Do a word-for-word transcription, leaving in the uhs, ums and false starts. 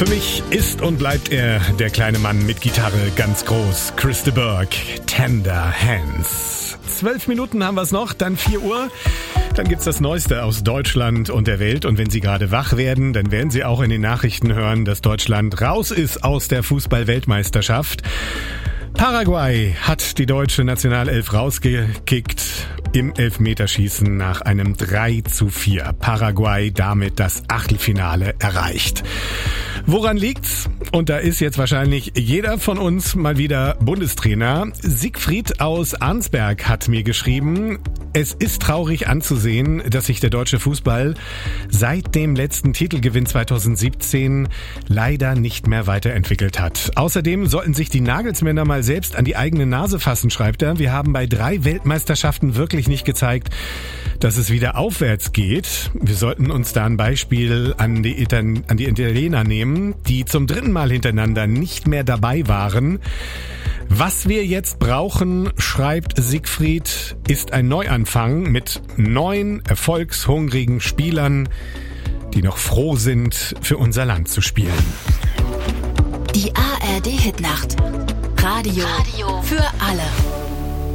Für mich ist und bleibt er der kleine Mann mit Gitarre ganz groß. Chris de Burgh, Tender Hands. Zwölf Minuten haben wir es noch, dann vier Uhr. Dann gibt's das Neueste aus Deutschland und der Welt. Und wenn Sie gerade wach werden, dann werden Sie auch in den Nachrichten hören, dass Deutschland raus ist aus der Fußball-Weltmeisterschaft. Paraguay hat die deutsche Nationalelf rausgekickt im Elfmeterschießen nach einem drei zu vier. Paraguay damit das Achtelfinale erreicht. Woran liegt's? Und da ist jetzt wahrscheinlich jeder von uns mal wieder Bundestrainer. Siegfried aus Arnsberg hat mir geschrieben, es ist traurig anzusehen, dass sich der deutsche Fußball seit dem letzten Titelgewinn zweitausendsiebzehn leider nicht mehr weiterentwickelt hat. Außerdem sollten sich die Nagelsmänner mal selbst an die eigene Nase fassen, schreibt er. Wir haben bei drei Weltmeisterschaften wirklich nicht gezeigt, dass es wieder aufwärts geht. Wir sollten uns da ein Beispiel an die, Italien- an die Italiener nehmen, die zum dritten Mal hintereinander nicht mehr dabei waren. Was wir jetzt brauchen, schreibt Siegfried, ist ein Neuanfang mit neun erfolgshungrigen Spielern, die noch froh sind, für unser Land zu spielen. Die A R D Hitnacht. Radio, Radio für alle.